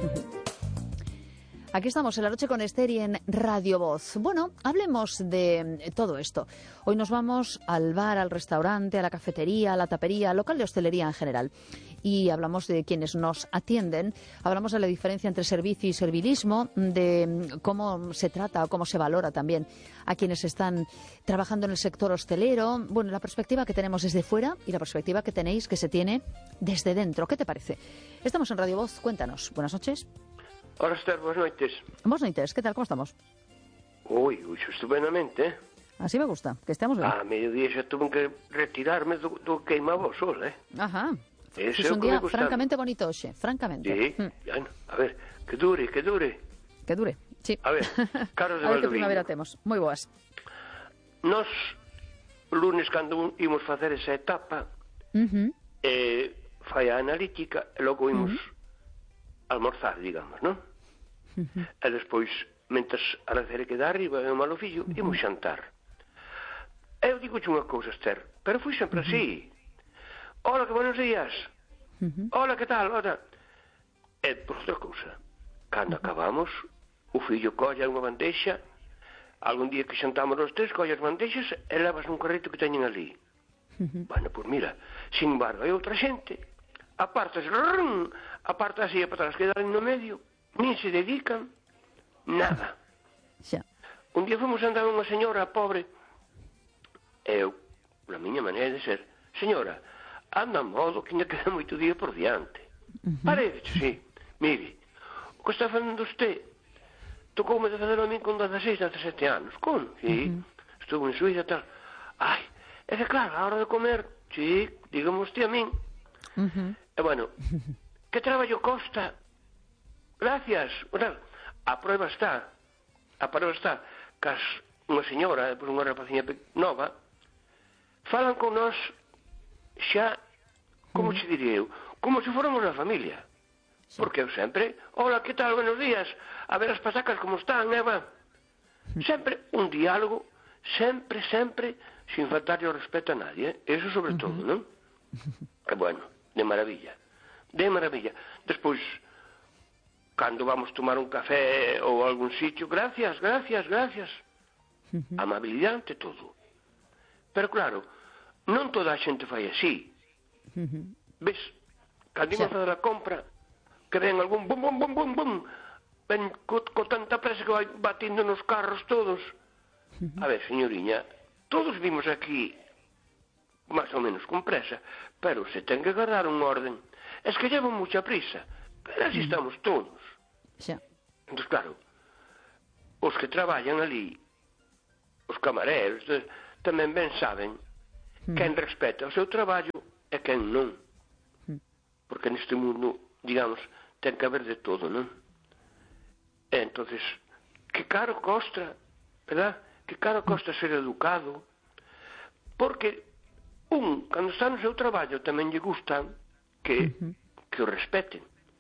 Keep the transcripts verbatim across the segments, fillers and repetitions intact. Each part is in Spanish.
Aquí estamos en La Noche con Esther y en Radio Voz. Bueno, hablemos de todo esto. Hoy nos vamos al bar, al restaurante, a la cafetería, a la tapería, al local de hostelería en general. Y hablamos de quienes nos atienden, hablamos de la diferencia entre servicio y servilismo, de cómo se trata o cómo se valora también a quienes están trabajando en el sector hostelero. Bueno, la perspectiva que tenemos desde fuera y la perspectiva que tenéis, que se tiene desde dentro. ¿Qué te parece? Estamos en Radio Voz, cuéntanos. Buenas noches. Ora, Esther, boas noites. Boas noites, ¿qué tal? ¿Cómo estamos? Ui, ui, estupendamente, eh? Así me gusta, que estemos ben. A mediodía xa tuve que retirarme do, do queimabo sol, eh? Ajá. Ese Es é un o que día me gusta. francamente bonito hoxe, francamente. Sí, Mm, bueno, a ver, que dure, que dure. que dure, sí. A ver, Carlos de A ver que Valdoviño. primavera temos. Moi boas. Nos, o lunes, cando imos facer esa etapa, Uh-huh. eh, fai a analítica, e logo imos almorzar, digamos, non? Uh-huh. E despois, mentres a Racere queda arriba e o malo fillo, imos xantar. Eu digo unha cousa, Esther, pero fui sempre así. Hola, que buenos días. Uh-huh. Hola, que tal? Hola. E por outra cousa, cando acabamos, o fillo colla unha bandexa, algún día que xantamos os tres, colla as bandexas e levas un carrito que teñen ali. Uh-huh. Bueno, pois mira, sin embargo, hai outra xente, apartas, rrrm, apartas así e para atrás, quedan no medio, nin se dedican nada. Xa. Un día fomos andar unha señora pobre, e eu, na miña maneira de ser, señora, anda a modo que ainda queda moito día por diante. Uh-huh. Parece, sí. Mire, o que está facendo usted, tocoume de fazer a min con dezaseis, dezasete anos. Con? Sí. Uh-huh. Estuve en Suiza e tal. Ai, é que claro, a hora de comer, sí, dígame usted a min. Uh-huh. E bueno, que traballo costa? Gracias. Bueno, a prueba está, a prueba está, que as, unha señora, depois unha rapaciña nova, falan con nós xa, como se diría eu, como se fóramos a familia. Sí. Porque eu sempre, hola, que tal, buenos días, a ver as pasacas como están, Eva. Sempre un diálogo, sempre, sempre, sin faltarle o respeto a nadie, eh? Eso sobre todo, non? E bueno, de maravilla, de maravilla. Despois, cando vamos tomar un café ou algún sitio, gracias, gracias, gracias. Uh-huh. Amabilidade ante todo. Pero claro, non toda a xente fai así. Uh-huh. Ves, cando imos Xa. fazer a compra, que ven algún bum, bum, bum, bum, bum, ven co, co tanta presa que vai batindo nos carros todos. Uh-huh. A ver, señoriña, todos vimos aquí máis ou menos con presa, pero se ten que agarrar un orden. Es que llevan mucha prisa, pero así estamos todos. Xa. Entón, claro, os que traballan ali, os camareros, de, tamén ben saben quen respeta o seu traballo e quen non. Porque neste mundo, digamos, ten que haber de todo, non? E entonces, que caro costa, verdad? Que caro costa ser educado, porque un, cando está no seu traballo, tamén lle gusta que, Uh-huh. que o respeten.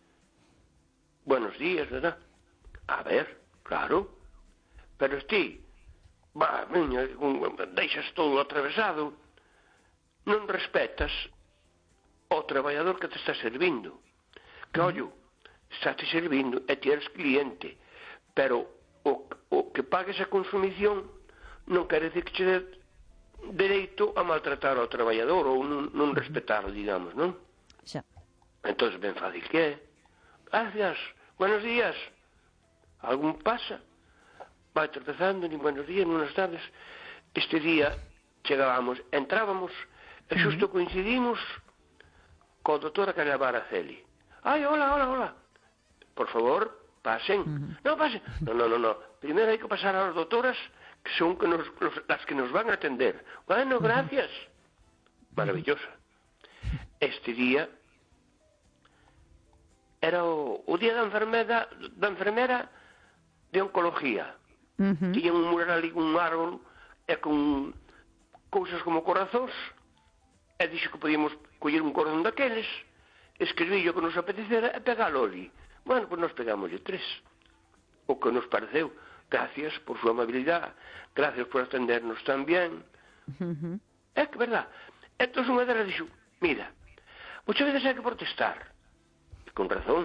Buenos días, verdad? A ver, claro. Pero ti, va, miña, deixas todo atravesado, non respetas o traballador que te está servindo. Que, ollo, está te servindo e ti eres cliente, pero o, o que pagues a consumición non quere decir que che dé dereito a maltratar ao traballador ou non, non respetarlo, digamos, non? Xa. Entón, ben fácil que é. Gracias, buenos días. Algún pasa, vai tropezando, ni buenos días, ni buenas tardes. Este día chegábamos, entrábamos, e xusto coincidimos co doutora que levar a Celi. Ai, hola, hola, hola. Por favor, pasen. Uh-huh. No, pasen. No, no, no, no. Primeiro hai que pasar a las doutoras que son que nos, los, las que nos van a atender. Bueno, gracias. Maravillosa. Este día era o, o día da enfermera, da enfermera de oncología. Uh-huh. Tiñan un mural ali, un árbol, e con cousas como corazóns, e dixo que podíamos coller un cordón daqueles, escribir o que nos apetecera e pegalo ali. Bueno, pois pues nos pegámoslle tres. O que nos pareceu. Gracias por súa amabilidade, gracias por atendernos tan bien. Uh-huh. É que, verdad? Entón unha delas dixo, mira, muchas veces hai que protestar, e con razón,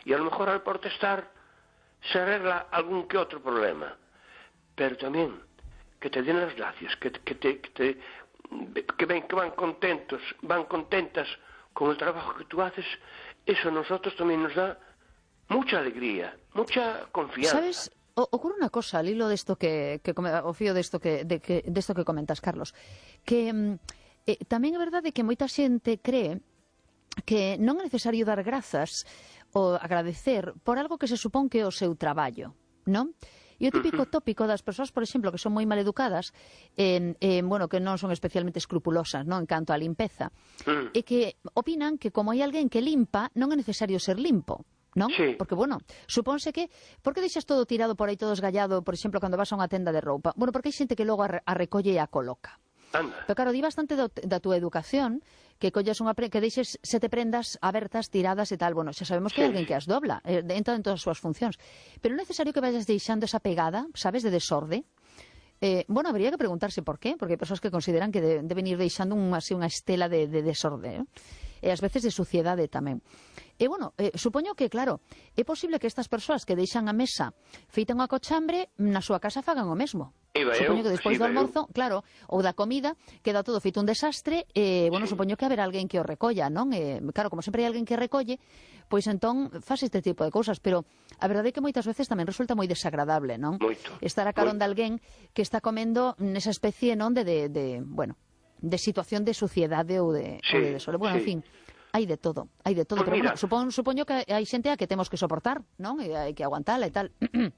Y a lo mejor al protestar se arregla algún que otro problema. Pero también que te den las gracias, que, que, te, que, te, que, ven, que van contentos, van contentas con el trabajo que tú haces, eso a nosotros también nos da mucha alegría, mucha confianza. ¿Sabes? O, ocurre una cosa al hilo de esto que, que o fío de esto que, de, que, de esto que comentas, Carlos, que eh, tamén é verdade que moita xente cree que non é necesario dar grazas ou agradecer por algo que se supón que é o seu traballo, non? E o típico tópico das persoas, por exemplo, que son moi maleducadas, eh, eh, bueno, que non son especialmente escrupulosas, non, en canto á limpeza, e que opinan que como hai alguén que limpa, non é necesario ser limpo. ¿Non? Sí. Porque, bueno, supónse que... Por que deixas todo tirado por aí, todo esgallado, por exemplo, cando vas a unha tenda de roupa? Bueno, porque hai xente que logo a, re, a recolle e a coloca. Anda. Pero, claro, di bastante do, da túa educación que collas unha pre, que deixes sete prendas abertas, tiradas e tal. Bueno, xa sabemos que hai Sí. alguén que as dobla, eh, entra en todas as súas funcións. Pero é necesario que vayas deixando esa pegada, sabes, de desorde. Eh, bueno, habría que preguntarse por qué, porque hai persoas que consideran que de, deben ir deixando un, así, unha estela de, de desorde, eh? E ás veces de suciedade tamén. E, bueno, eh, supoño que, claro, é posible que estas persoas que deixan a mesa feita unha cochambre na súa casa fagan o mesmo. Iba Supoño eu, que despois sí, do iba eu. almorzo, claro, ou da comida, queda todo feito un desastre, e, bueno, Sí. supoño que haberá alguén que o recolla, non? E, claro, como sempre hai alguén que recolle, pois entón faz este tipo de cousas, pero a verdade é que moitas veces tamén resulta moi desagradable, non? Moito. Estar a carón Moito. de alguén que está comendo nesa especie, non, de, de, de bueno, de situación de suciedade ou de, Sí, ou de desole. Bueno, sí. en fin, hai de todo, hai de todo, Pues pero mira. bueno, supón, supoño que hai xente a que temos que soportar, non? E hai que aguantala e tal.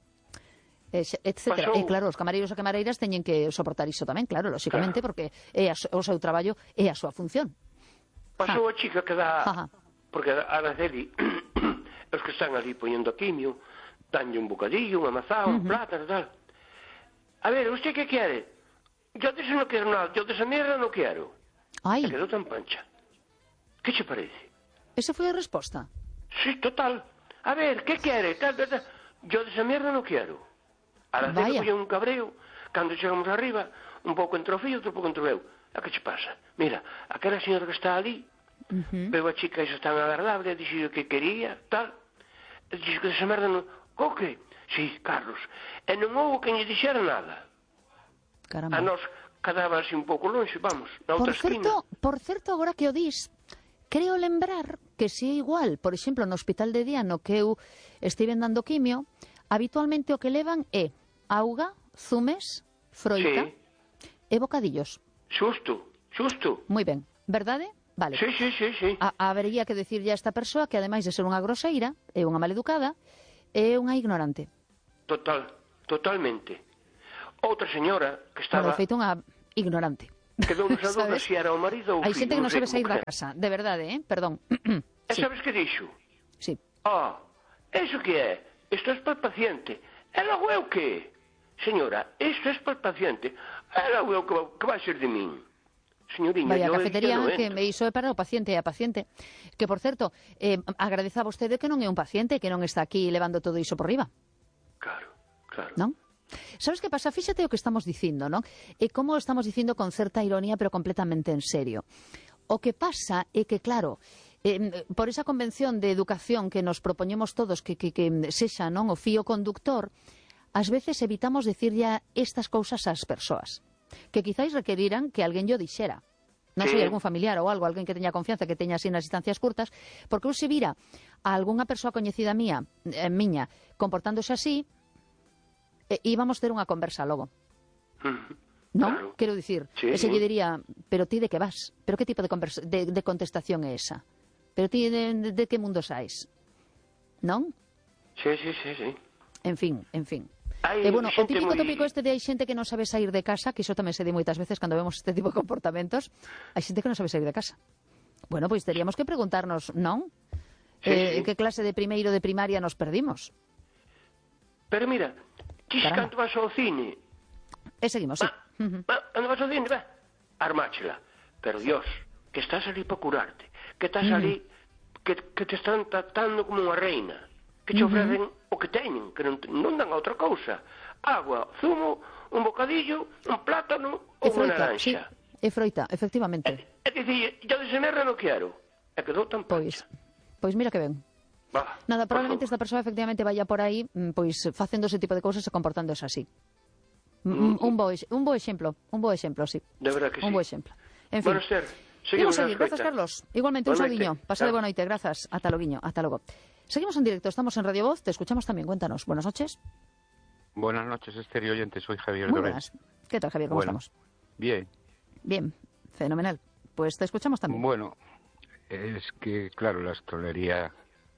Etcétera. Pasou. E claro, os camareiros e camareiras teñen que soportar iso tamén, claro, lóxicamente, Claro. porque é a, o seu traballo é a súa función. Pasou a chica que dá... Ajá. Porque a Araceli, os que están ali poñendo a quimio, danlle un bocadillo, unha mazá, un plátano e tal. A ver, ¿usted qué quiere? Yo de eso no quiero nada, yo de esa mierda no quiero. Ai, E quedou tan pancha. ¿Qué che parece? esa foi a resposta. Sí, total. A ver, ¿qué quiere? Tal, tal, tal. Yo de esa mierda no quiero. Araceli Vaya. coñeu un cabreo, cando chegamos arriba, un pouco entre o fillo, outro pouco entre o eu. A que che pasa? Mira, aquela señora que está ali, Uh-huh. veo a chica esa tan agradable, dixo que quería, tal. E dixo que esa merda non... O que? Sí, Carlos. E non houve que lle dixera nada. Caramba. A nos quedaba así un pouco longe, vamos, na Por outra esquina. certo, por certo, agora que o dis, creo lembrar que se é igual, por exemplo, no hospital de día no que eu estiven dando quimio, habitualmente o que levan é auga, zumes, froita Sí. e bocadillos. Xusto, xusto. Moi ben, verdade? Vale. Sí, sí, sí, sí. A, habería que decirlle a esta persoa que, ademais de ser unha groseira, é unha maleducada, é unha ignorante. Total, totalmente. Outra señora que Por estaba... defeito, unha ignorante. Quedou nos a dúda Sabes? se era o marido ou o Hai fillo. xente que non sei sabe como sair da que era. casa, de verdade, eh? Perdón. E Sí, sabes que dixo? sí. Ah, eso que é? Isto é para o paciente. E logo eu que? Señora, isto é para o paciente. E logo eu que, que vai ser de min? Señoriña, Vai a eu cafetería, non que entro. me iso é para o paciente e a paciente. Que, por certo, eh, agradeza a vostede que non é un paciente, que non está aquí levando todo iso por riba, Claro, claro. non? Sabes que pasa? Fíxate o que estamos dicindo, non? E como o estamos dicindo con certa ironía, pero completamente en serio. O que pasa é que, claro, eh, por esa convención de educación que nos propoñemos todos que, que, que sexa, non, o fío conductor, ás veces evitamos decirlle estas cousas ás persoas, que quizáis requeriran que alguén yo dixera. Non Sí. sei, algún familiar ou algo, alguén que teña confianza, que teña así nas distancias curtas, porque eu se vira a algunha persoa coñecida mía, eh, miña, comportándose así, eh, íbamos ter unha conversa logo. Non? Claro. Quero dicir, Sí. ese lle diría, pero ti de que vas? Pero que tipo de, conversa, de, de contestación é esa? Pero ti de, de, de que mundo saes? Non? Sí, sí, sí, sí. En fin, en fin. Hai E, bueno, o xente típico moi- tópico este de hai xente que non sabe sair de casa, que iso tamén se di moitas veces cando vemos este tipo de comportamentos, hai xente que non sabe sair de casa. Bueno, pois teríamos que preguntarnos, non? Sí, Eh, sí. que clase de primeiro de primaria nos perdimos? Pero mira, ti Caramba. canto vas ao cine, E seguimos, sí. va, va, cando vas ao cine, va, armáchela. Pero Dios, que estás ali para curarte, que estás ali, que, que te están tratando como unha reina, que te ofrecen o que teñen, que non, te- non dan outra cousa. Agua, zumo, un bocadillo, un plátano E ou unha froita, sí. naranxa. E froita, efectivamente. E dicir, yo de ese merda non quero. E quedou tan Pois, pancha. pois mira que ben. Va, Nada, probablemente por esta persoa efectivamente vaya por aí mm, pois facendo ese tipo de cousas e comportándose así. Mm, Un, un, bo, ex- un bo exemplo, un bo exemplo, sí. De verdad que Un sí. bo exemplo. En fin. Bueno, Esther, Imos seguimos a seguir, grazas escoita. Carlos. Igualmente, un Boa noite. saudiño. Pasa de Chao. boa noite, grazas. Ata loguiño, ata logo. Seguimos en directo, estamos en Radio Voz, te escuchamos también, cuéntanos. Buenas noches. Buenas noches, Esther y oyente, soy Javier Muy Dorén. buenas. ¿Qué tal, Javier? ¿Cómo Bueno, estamos? Bien, Bien, fenomenal. Pues te escuchamos también. bueno, es que, claro, la hostelería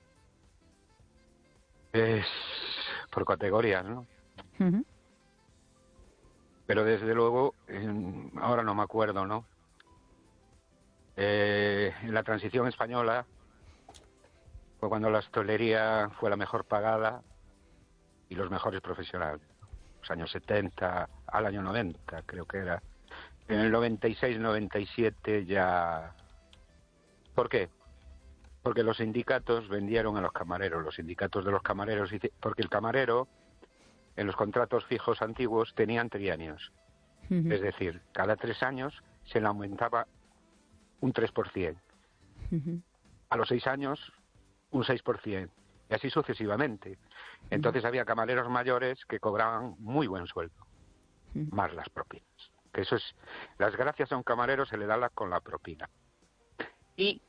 es por categorías, ¿no? Ujú. Pero desde luego, en- ahora no me acuerdo, ¿no? Eh, en la transición española fue cuando la hostelería fue la mejor pagada y los mejores profesionales. Los años setenta al año noventa, creo que era. En el noventa y seis noventa y siete ya... ¿Por qué? Porque los sindicatos vendieron a los camareros, los sindicatos de los camareros, y- porque el camarero en los contratos fijos antiguos tenían trienios. Ujú. Es decir, cada tres años se le aumentaba un tres por ciento. Ujú. A los seis años, un seis por ciento. Y así sucesivamente. Entonces había camareros mayores que cobraban muy buen sueldo, Ujú. más las propinas. Que eso es, las gracias a un camarero se le da la, con la propina. Y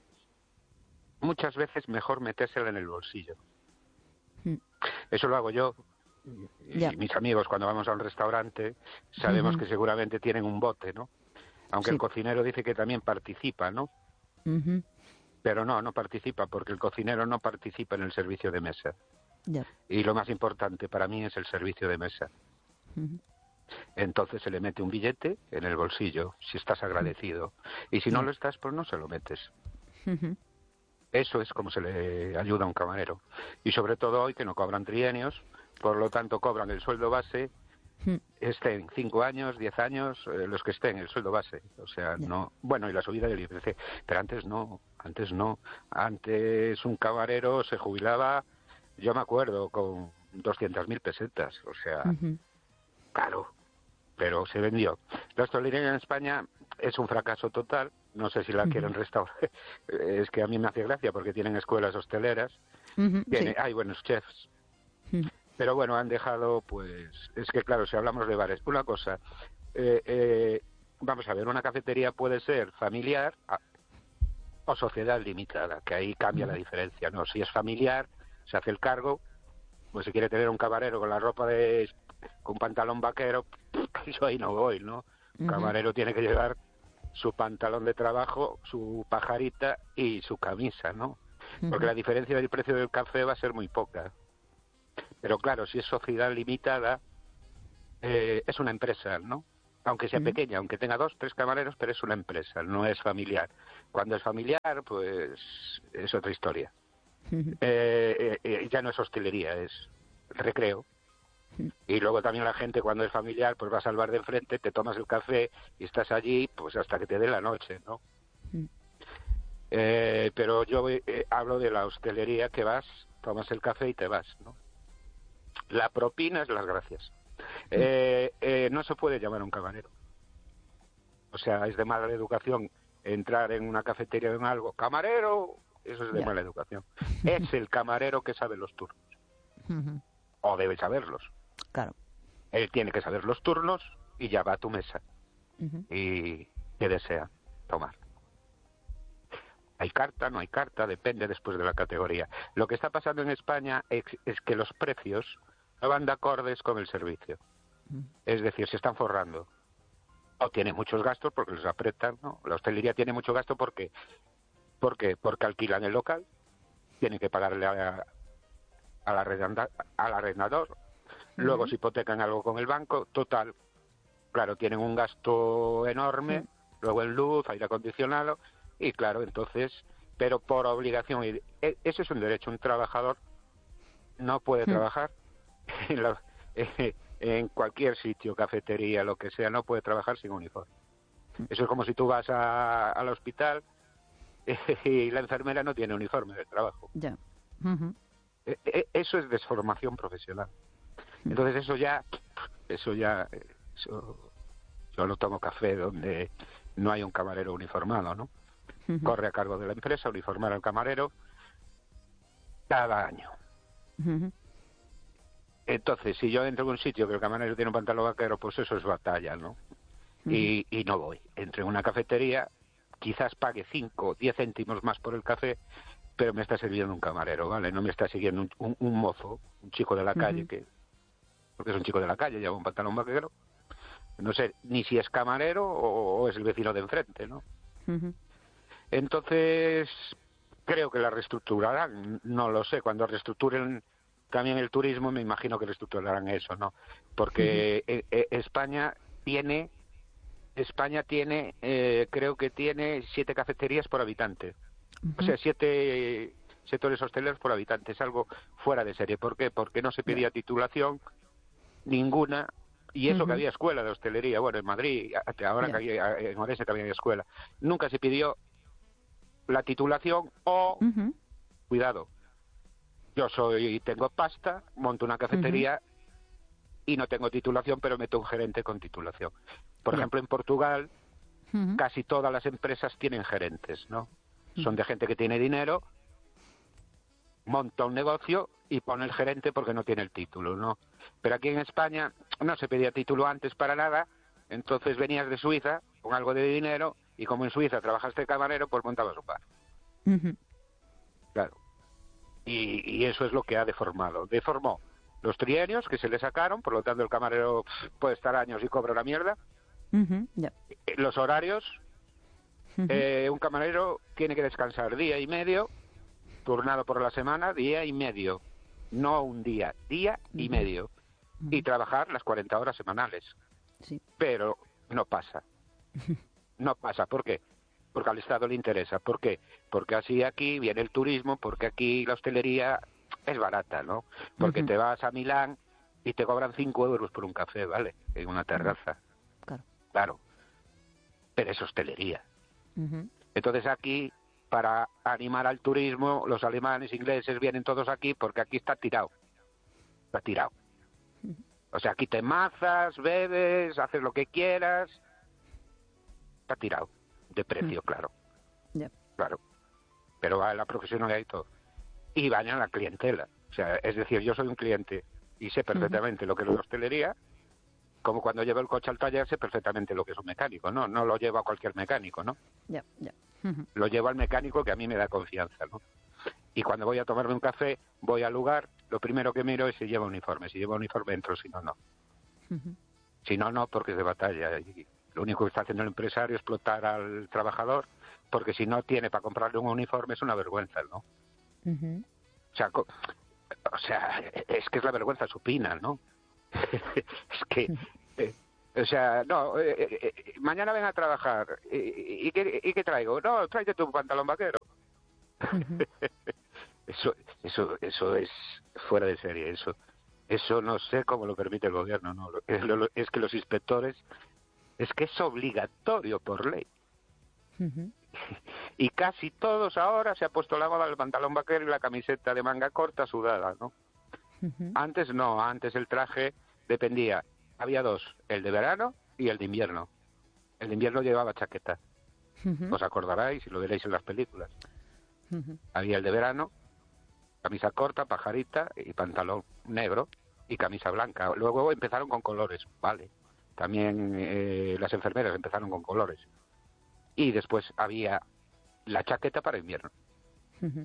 muchas veces mejor metérsela en el bolsillo. Mm. Eso lo hago yo. Y Ya. mis amigos, cuando vamos a un restaurante, sabemos Ujú. que seguramente tienen un bote, ¿no? Aunque Sí. el cocinero dice que también participa, ¿no? Ujú. Pero no, no participa, porque el cocinero no participa en el servicio de mesa. Ya. Y lo más importante para mí es el servicio de mesa. Ujú. Entonces se le mete un billete en el bolsillo, si estás agradecido. Y si no Ya. lo estás, pues no se lo metes. Ujú. Eso es como se le ayuda a un camarero. Y sobre todo hoy que no cobran trienios, por lo tanto cobran el sueldo base, Mm. estén cinco años, diez años, eh, los que estén, el sueldo base. O sea, Ya. no. Bueno, y la subida del I P C. Pero antes no, antes no. Antes un camarero se jubilaba, yo me acuerdo, con doscientas mil pesetas. O sea, Ujú. caro. Pero se vendió. La hostelería en España es un fracaso total. No sé si la Ujú. quieren restaurar. Es que a mí me hace gracia porque tienen escuelas hosteleras, Ujú. tiene, Sí. hay buenos chefs. Ujú. Pero bueno, han dejado, pues, es que claro, si hablamos de bares, una cosa, eh, eh, vamos a ver, una cafetería puede ser familiar a- o sociedad limitada, que ahí cambia la diferencia, ¿no? Si es familiar, se hace el cargo, pues si quiere tener un camarero con la ropa de, con pantalón vaquero, yo ahí no voy, ¿no? Un Ujú. camarero tiene que llevar su pantalón de trabajo, su pajarita y su camisa, ¿no? Porque Ujú. la diferencia del precio del café va a ser muy poca. Pero claro, si es sociedad limitada, eh, es una empresa, ¿no? Aunque sea Ujú. pequeña, aunque tenga dos, tres camareros, pero es una empresa, no es familiar. Cuando es familiar, pues es otra historia. Ujú. Eh, eh, eh, ya no es hostelería, es recreo. Y luego también la gente cuando es familiar, pues vas al bar de enfrente, te tomas el café y estás allí, pues hasta que te dé la noche, ¿no? Mm. Eh, pero yo eh, hablo de la hostelería que vas, tomas el café y te vas, ¿no? La propina es las gracias. Eh, eh, no se puede llamar a un camarero. O sea, es de mala educación entrar en una cafetería o en algo. ¡Camarero! Eso es de Ya. mala educación. Es el camarero que sabe los turnos. Ujú. O debe saberlos. Claro. Él tiene que saber los turnos y ya va a tu mesa. Ujú. Y qué desea tomar. Hay carta, no hay carta, depende después de la categoría. Lo que está pasando en España es, es que los precios no van de acordes con el servicio. Es decir, se están forrando. O tiene muchos gastos porque los apretan, ¿no? La hostelería tiene mucho gasto porque, ¿por qué? Porque alquilan el local, tienen que pagarle a, al, arrendanda, al arrendador, luego se hipotecan algo con el banco, total, claro, tienen un gasto enorme, Sí. luego en luz, aire acondicionado, y claro, entonces, pero por obligación, y e- ese es un derecho, un trabajador no puede Hmm. trabajar en, la- en cualquier sitio, cafetería, lo que sea, no puede trabajar sin uniforme. Eso es como si tú vas a- al hospital y la enfermera no tiene uniforme de trabajo. Ya. Ujú. E- e- Eso es desformación profesional. Entonces eso ya, eso ya, eso, yo no tomo café donde no hay un camarero uniformado, ¿no? Ujú. Corre a cargo de la empresa uniformar al camarero cada año. Uh-huh. Entonces, si yo entro en un sitio que el camarero tiene un pantalón vaquero, pues eso es batalla, ¿no? Uh-huh. Y, y no voy. Entro en una cafetería, quizás pague cinco o diez céntimos más por el café, pero me está sirviendo un camarero, ¿vale? No me está siguiendo un, un, un mozo, un chico de la calle, uh-huh. que porque es un chico de la calle, lleva un pantalón vaquero. No sé ni si es camarero o, o es el vecino de enfrente, ¿no? Uh-huh. Entonces, creo que la reestructurarán, no lo sé. Cuando reestructuren también el turismo, me imagino que reestructurarán eso, ¿no? Porque uh-huh. eh, eh, España tiene, España tiene, eh, creo que tiene siete cafeterías por habitante. Uh-huh. O sea, siete sectores hosteleros por habitante. Es algo fuera de serie. ¿Por qué? Porque no se pedía yeah. titulación ninguna. Y eso uh-huh. que había escuela de hostelería, bueno, en Madrid, ahora yeah. que había, en Orense que había escuela, nunca se pidió la titulación o, uh-huh. cuidado, yo soy, tengo pasta, monto una cafetería uh-huh. y no tengo titulación, pero meto un gerente con titulación. Por yeah. ejemplo, en Portugal, uh-huh. casi todas las empresas tienen gerentes, ¿no? Uh-huh. Son de gente que tiene dinero, monta un negocio y pone el gerente porque no tiene el título, ¿no? Pero aquí en España no se pedía título antes para nada, entonces venías de Suiza con algo de dinero y como en Suiza trabajaste de camarero, pues montabas un bar. Uh-huh. Claro. Y, y eso es lo que ha deformado. Deformó los trienios que se le sacaron, por lo tanto el camarero pff, puede estar años y cobra una mierda. Uh-huh. Yeah. Los horarios, uh-huh. eh, un camarero tiene que descansar día y medio, turnado por la semana, día y medio. No un día, día y uh-huh. medio. Uh-huh. Y trabajar las cuarenta horas semanales. Sí. Pero no pasa. No pasa. ¿Por qué? Porque al Estado le interesa. ¿Por qué? Porque así aquí viene el turismo, porque aquí la hostelería es barata, ¿no? Porque uh-huh. te vas a Milán y te cobran cinco euros por un café, ¿vale? En una terraza. Uh-huh. Claro. Claro. Pero es hostelería. Uh-huh. Entonces aquí, para animar al turismo, los alemanes, ingleses, vienen todos aquí porque aquí está tirado. Está tirado. Uh-huh. O sea, aquí te mazas, bebes, haces lo que quieras. Está tirado. De precio, uh-huh. claro. Yeah. Claro. Pero va a la profesionalidad y todo. Y vayan a la clientela. O sea, es decir, yo soy un cliente y sé perfectamente uh-huh. lo que es la hostelería, como cuando llevo el coche al taller sé perfectamente lo que es un mecánico, ¿no? No lo llevo a cualquier mecánico, ¿no? Ya, yeah, ya. Yeah. Uh-huh. Lo llevo al mecánico que a mí me da confianza, ¿no? Y cuando voy a tomarme un café, voy al lugar, lo primero que miro es si lleva uniforme. Si lleva uniforme entro, si no, no. Uh-huh. Si no, no, porque es de batalla. Y lo único que está haciendo el empresario es explotar al trabajador, porque si no tiene para comprarle un uniforme es una vergüenza, ¿no? Uh-huh. O sea, co- o sea, es que es la vergüenza supina, ¿no? Es que, eh, o sea, no, eh, eh, eh, mañana ven a trabajar, ¿y, y, qué, ¿y qué traigo? No, tráete tu pantalón vaquero. Uh-huh. Eso, eso, eso es fuera de serie, eso. Eso no sé cómo lo permite el gobierno, ¿no? Es, lo, es que los inspectores, es que es obligatorio por ley. Uh-huh. Y casi todos ahora se ha puesto la moda del pantalón vaquero y la camiseta de manga corta sudada, ¿no? Uh-huh. Antes no, antes el traje dependía, había dos, el de verano y el de invierno. El de invierno llevaba chaqueta. Uh-huh. Os acordaréis si lo veréis en las películas. Uh-huh. Había el de verano, camisa corta, pajarita y pantalón negro y camisa blanca. Luego empezaron con colores, vale. También eh, las enfermeras empezaron con colores. Y después había la chaqueta para invierno. Uh-huh.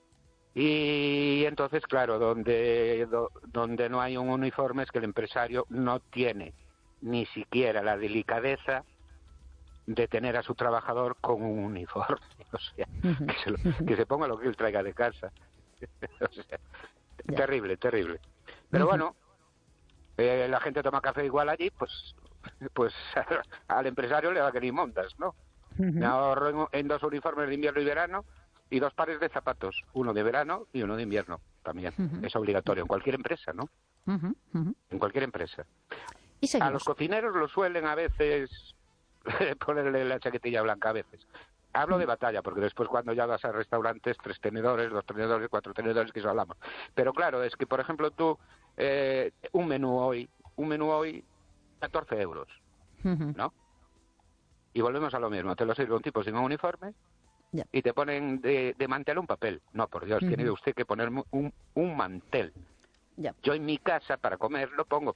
Y entonces, claro, donde, do, donde no hay un uniforme es que el empresario no tiene ni siquiera la delicadeza de tener a su trabajador con un uniforme. O sea, uh-huh. que, se lo, que se ponga lo que él traiga de casa. O sea, yeah. terrible, terrible. Pero uh-huh. bueno, eh, la gente toma café igual allí, pues pues al empresario le va a querer montas, ¿no? Uh-huh. Me ahorro en, en dos uniformes de invierno y verano y dos pares de zapatos, uno de verano y uno de invierno también. Uh-huh. Es obligatorio en cualquier empresa, ¿no? Uh-huh. Uh-huh. En cualquier empresa. ¿Y a los cocineros lo suelen a veces ponerle la chaquetilla blanca a veces. Hablo uh-huh. de batalla, porque después cuando ya vas a restaurantes, tres tenedores, dos tenedores, cuatro tenedores, que eso hablamos. Pero claro, es que por ejemplo tú, eh, un menú hoy, un menú hoy, catorce euros, uh-huh. ¿no? Y volvemos a lo mismo, te lo sirve un tipo sin un uniforme Ya. y te ponen de, de mantel un papel. No, por Dios, Ujú. tiene usted que ponerme un, un mantel. Ya. Yo en mi casa, para comer, no pongo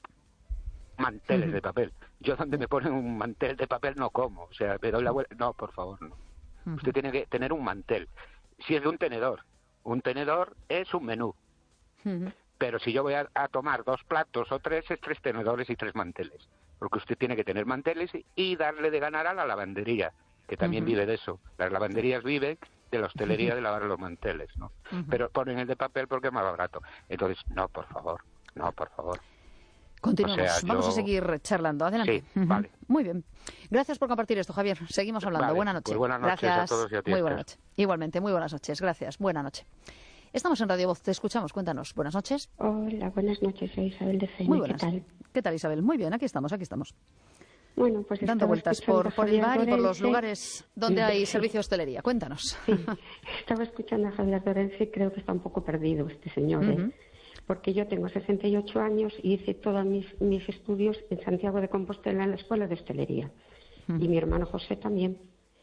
manteles Ujú. de papel. Yo donde me ponen un mantel de papel no como. O sea, me doy la vuelta. No, por favor, no. Ujú. Usted tiene que tener un mantel. Si es de un tenedor, un tenedor es un menú. Ujú. Pero si yo voy a, a tomar dos platos o tres, es tres tenedores y tres manteles. Porque usted tiene que tener manteles y, y darle de ganar a la lavandería, que también Ujú. vive de eso. Las lavanderías viven de la hostelería de lavar los manteles, ¿no? Ujú. Pero ponen el de papel porque es más barato. Entonces, no, por favor, no, por favor. Continuamos. O sea, Vamos a yo- seguir charlando. Adelante. Sí, Ujú. vale. Muy bien. Gracias por compartir esto, Javier. Seguimos hablando. Vale, Buena noche. pues buenas noches Gracias. a todos y a ti, Muy buena Esther. noche. Igualmente, muy buenas noches. Gracias. Buena noche. Estamos en Radio Voz. Te escuchamos. Cuéntanos. Buenas noches. Hola, buenas noches, soy Isabel de Cena. Muy ¿Qué buenas. tal? ¿Qué tal, Isabel? Muy bien. Aquí estamos. Aquí estamos. Bueno, pues Dando estaba vueltas escuchando por, a por el Javier bar y por los Lorenzi. lugares donde hay Sí. servicio de hostelería. Cuéntanos. Sí, estaba escuchando a Javier Lorenzi y creo que está un poco perdido este señor, ¿eh? Ujú. Porque yo tengo sesenta y ocho años y hice todos mis, mis estudios en Santiago de Compostela en la Escuela de Hostelería. Ujú. Y mi hermano José también.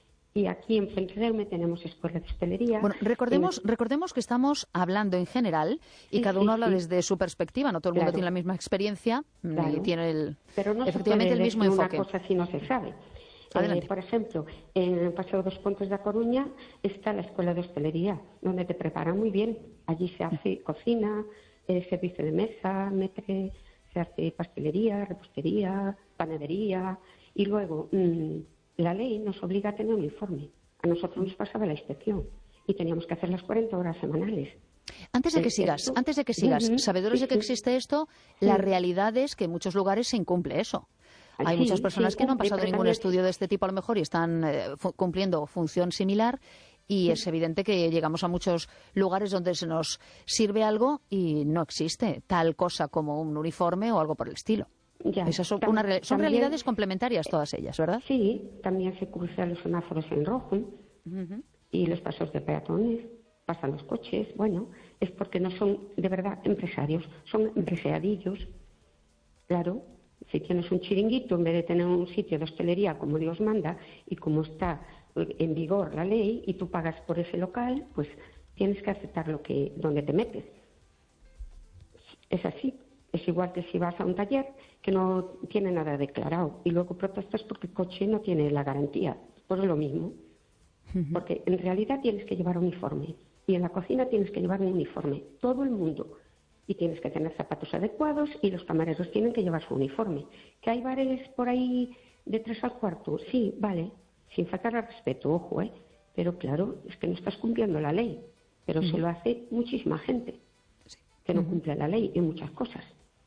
Y aquí en Fuenterrabía tenemos Escuela de Hostelería. Bueno, recordemos, En- recordemos que estamos hablando en general y Sí, cada sí, uno habla sí. desde su perspectiva. No todo el mundo Claro. tiene la misma experiencia y Claro. tiene el, Pero no efectivamente se puede el mismo decir enfoque. una cosa si no se sabe. Adelante. Eh, por ejemplo, en el Paseo dos Pontes de A Coruña está la Escuela de Hostelería, donde te preparan muy bien. Allí se hace cocina, eh, servicio de mesa, metre, se hace pastelería, repostería, panadería. Y luego, mm, la ley nos obliga a tener un informe. A nosotros nos pasaba la inspección y teníamos que hacer las cuarenta horas semanales. Antes de que Eh, sigas, esto- antes de que sigas, Ujú, sabedores sí, de que sí. existe esto, la Sí. realidad es que en muchos lugares se incumple eso. Ah, Hay sí, muchas personas sí, que no han cumple, pasado pero ningún también- estudio de este tipo a lo mejor y están eh, fu- cumpliendo función similar y es evidente que llegamos a muchos lugares donde se nos sirve algo y no existe tal cosa como un uniforme o algo por el estilo. Ya, Esas son, tam- una re- son también- realidades complementarias todas ellas, ¿verdad? Sí, también se cruzan los semáforos en rojo y los pasos de peatones, pasan los coches. Bueno, es porque no son de verdad empresarios, son empresariadillos. Claro, si tienes un chiringuito en vez de tener un sitio de hostelería como Dios manda y como está eh, en vigor la ley y tú pagas por ese local, pues tienes que aceptar lo que donde te metes. Es así. Es igual que si vas a un taller que no tiene nada declarado y luego protestas porque el coche no tiene la garantía. Pues es lo mismo. Porque en realidad tienes que llevar uniforme y en la cocina tienes que llevar un uniforme. Todo el mundo. Y tienes que tener zapatos adecuados y los camareros tienen que llevar su uniforme. ¿Que hay bares por ahí de tres al cuarto? Sí, vale. Sin faltar al respeto, ojo, ¿eh? Pero claro, es que no estás cumpliendo la ley. Pero se lo hace muchísima gente que no cumple la ley en muchas cosas.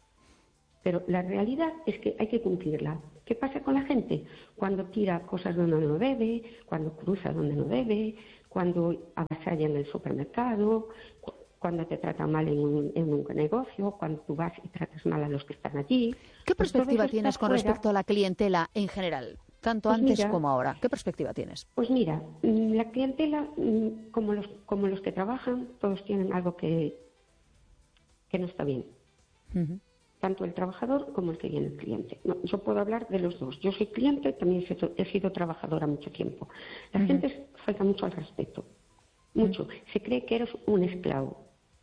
Pero la realidad es que hay que cumplirla. ¿Qué pasa con la gente? Cuando tira cosas donde no debe, cuando cruza donde no debe, cuando avasalla en el supermercado, cu- cuando te trata mal en un, en un negocio, cuando tú vas y tratas mal a los que están allí. ¿Qué Pues todo perspectiva eso tienes está con fuera. respecto a la clientela en general? Tanto Pues antes mira, como ahora. ¿Qué perspectiva tienes? Pues mira, mm, la clientela, mm, como los, como los que trabajan, todos tienen algo que, que no está bien. Ujú. Tanto el trabajador como el que viene el cliente. No, yo puedo hablar de los dos. Yo soy cliente, también he sido, he sido trabajadora mucho tiempo. La Ujú. gente falta mucho al respeto. Mucho. Se cree que eres un esclavo.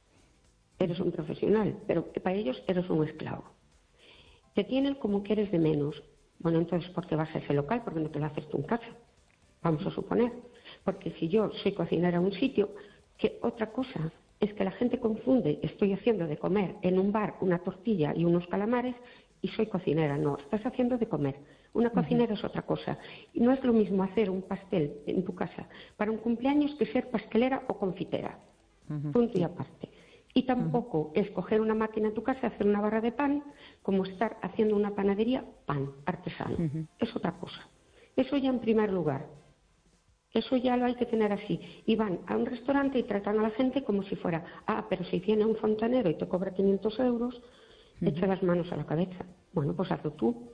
Eres un profesional, pero para ellos eres un esclavo. Te tienen como que eres de menos. Bueno, entonces, ¿por qué vas a ese local? Porque no te lo haces tú en casa. Vamos a suponer. Porque si yo soy cocinera en un sitio, que otra cosa es que la gente confunde, estoy haciendo de comer en un bar una tortilla y unos calamares y soy cocinera. No, estás haciendo de comer. Una cocinera es otra cosa. Y no es lo mismo hacer un pastel en tu casa para un cumpleaños que ser pastelera o confitera. Punto y aparte. Y tampoco es coger una máquina en tu casa, hacer una barra de pan, como estar haciendo una panadería, pan artesano. Es otra cosa. Eso ya en primer lugar. Eso ya lo hay que tener así. Y van a un restaurante y tratan a la gente como si fuera, ah, pero si viene un fontanero y te cobra quinientos euros, echa las manos a la cabeza. Bueno, pues hazlo tú.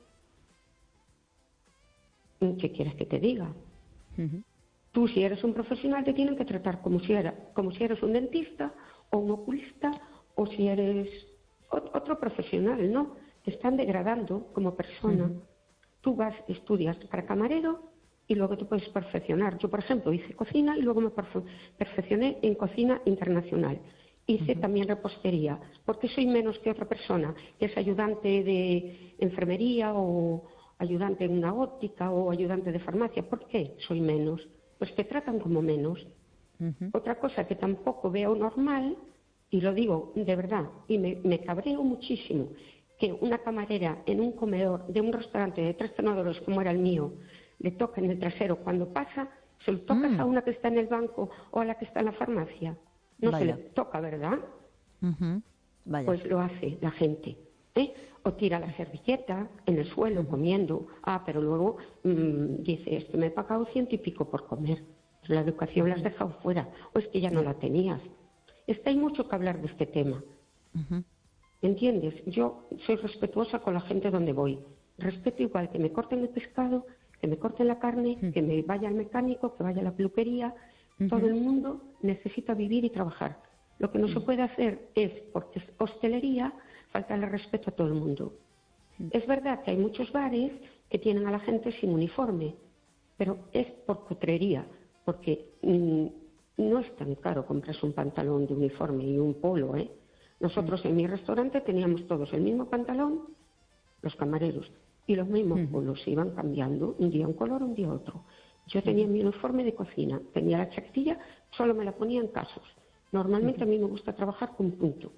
¿Qué quieres que te diga? Ujú. Tú, si eres un profesional, te tienen que tratar como si, era, como si eres un dentista o un oculista o si eres ot- otro profesional, ¿no? Te están degradando como persona. Tú vas, estudias para camarero y luego te puedes perfeccionar. Yo, por ejemplo, hice cocina y luego me perfe perfeccioné en cocina internacional. Hice uh-huh. también repostería, porque soy menos que otra persona que es ayudante de enfermería o ayudante en una óptica o ayudante de farmacia. ¿Por qué soy menos? Pues te tratan como menos. Uh-huh. Otra cosa que tampoco veo normal, y lo digo de verdad, y me, me cabreo muchísimo, que una camarera en un comedor de un restaurante de tres tenedores como era el mío, le toca en el trasero cuando pasa, se lo tocas mm. a una que está en el banco o a la que está en la farmacia. No Vaya. se le toca, ¿verdad? Uh-huh. Vaya. Pues lo hace la gente. ¿eh? O tira la servilleta en el suelo uh-huh. comiendo. Ah, pero luego mmm, dice, esto me he pagado ciento y pico por comer. Pues la educación uh-huh. la has dejado fuera. O es que ya no la tenías. Es que hay mucho que hablar de este tema. Uh-huh. ¿Entiendes? Yo soy respetuosa con la gente donde voy. Respeto igual que me corten el pescado, que me corten la carne, uh-huh. que me vaya al mecánico, que vaya a la peluquería. Uh-huh. Todo el mundo necesita vivir y trabajar. Lo que no uh-huh. se puede hacer es, porque es hostelería, faltarle respeto a todo el mundo. Uh-huh. Es verdad que hay muchos bares que tienen a la gente sin uniforme, pero es por cutrería, porque mmm, no es tan caro comprarse un pantalón de uniforme y un polo, ¿eh? Nosotros en mi restaurante teníamos todos el mismo pantalón, los camareros, y los mismos uh-huh. polos se iban cambiando, un día un color, un día otro. Yo tenía uh-huh. mi uniforme de cocina, tenía la chaquetilla, solo me la ponía en casos. Normalmente uh-huh. a mí me gusta trabajar con punto,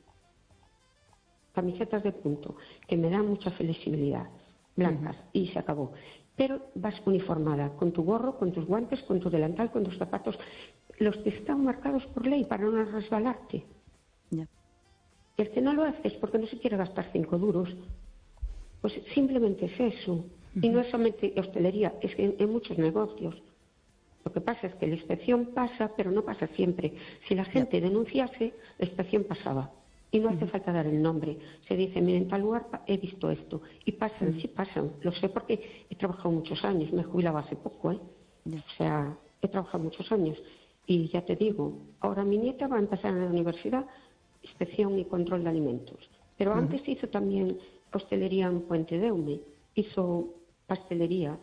camisetas de punto, que me dan mucha flexibilidad, blancas, uh-huh. y se acabó. Pero vas uniformada, con tu gorro, con tus guantes, con tu delantal, con tus zapatos, los que están marcados por ley para no resbalarte. Yeah. El que no lo hace es porque no se quiere gastar cinco duros. Pues simplemente es eso. Uh-huh. Y no es solamente hostelería, es que en, en muchos negocios. Lo que pasa es que la inspección pasa, pero no pasa siempre. Si la gente yeah. denunciase, la inspección pasaba. Y no uh-huh. hace falta dar el nombre. Se dice, mira, en tal lugar he visto esto. Y pasan, uh-huh. sí pasan. Lo sé porque he trabajado muchos años. Me jubilaba hace poco, ¿eh? Yeah. O sea, he trabajado muchos años. Y ya te digo, ahora mi nieta va a empezar en la universidad inspección y control de alimentos. Pero uh-huh. antes hizo también hostelería en Puente Deume, hizo pastelería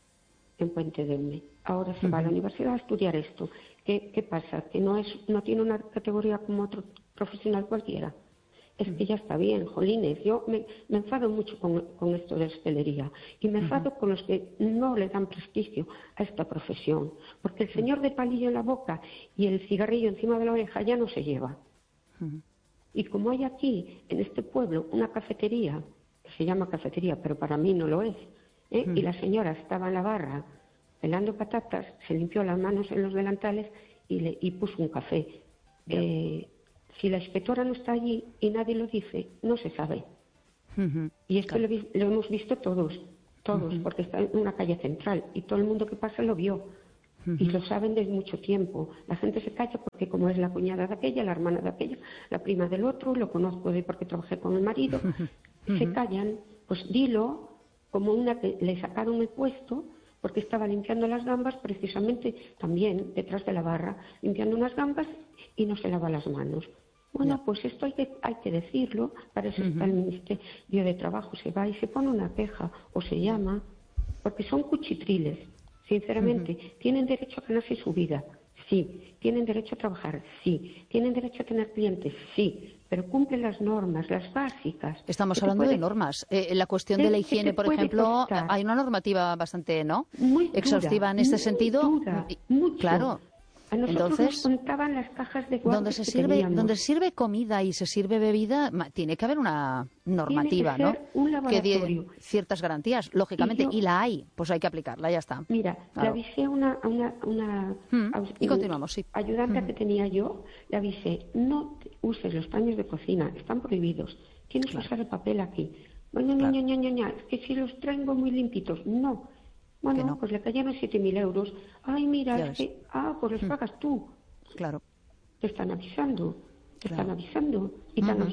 en Puente Deume. Ahora se uh-huh. va a la universidad a estudiar esto. ¿Qué, qué pasa? Que no es, no tiene una categoría como otro profesional cualquiera. Es uh-huh. que ya está bien, jolines. Yo me, me enfado mucho con, con esto de hostelería y me enfado uh-huh. con los que no le dan prestigio a esta profesión. Porque el señor de palillo en la boca y el cigarrillo encima de la oreja ya no se lleva. Uh-huh. Y como hay aquí, en este pueblo, una cafetería, que se llama cafetería, pero para mí no lo es, ¿eh? uh-huh. y la señora estaba en la barra pelando patatas, se limpió las manos en los delantales y, le, y puso un café. Yeah. Eh, si la inspectora no está allí y nadie lo dice, no se sabe. Uh-huh. Y esto claro. lo, lo hemos visto todos, todos, uh-huh. porque está en una calle central y todo el mundo que pasa lo vio. Uh-huh. Y lo saben desde mucho tiempo. La gente se calla porque como es la cuñada de aquella, la hermana de aquella, la prima del otro, lo conozco de porque trabajé con el marido, uh-huh. se callan, pues dilo, como una que le sacaron el puesto porque estaba limpiando las gambas precisamente también detrás de la barra, limpiando unas gambas y no se lava las manos. Bueno, yeah. pues esto hay que, hay que decirlo, para eso uh-huh. está el Ministerio de Trabajo, se va y se pone una queja o se llama, porque son cuchitriles. Sinceramente, uh-huh. ¿tienen derecho a ganarse su vida? Sí. ¿Tienen derecho a trabajar? Sí. ¿Tienen derecho a tener clientes? Sí. Pero cumplen las normas, las básicas. Estamos hablando puede... de normas. Eh, la cuestión de la higiene, por ejemplo, costar. hay una normativa bastante, ¿no? Muy dura, exhaustiva en este muy sentido. Dura, mucho. Claro. A nosotros Entonces, nos contaban las cajas de guantes donde se que sirve, teníamos. donde se sirve comida y se sirve bebida, tiene que haber una normativa, tiene que ser ¿no? Un laboratorio. Que dé ciertas garantías, lógicamente, y, yo, y la hay, pues hay que aplicarla, ya está. Mira, claro. le avisé a una, a una, una mm, y continuamos, sí. ayudante mm. que tenía yo, le avisé, no uses los paños de cocina, están prohibidos, tienes claro. que usar el papel aquí. Bueno, claro. ña, ña, ña, ña, es que si los traigo muy limpitos, no. Bueno, no. pues le cayeron siete mil euros. Ay, mira, ya es ves. que, ah, pues los mm. pagas tú. Claro. Te están avisando, te claro. están avisando. Y uh-huh. tan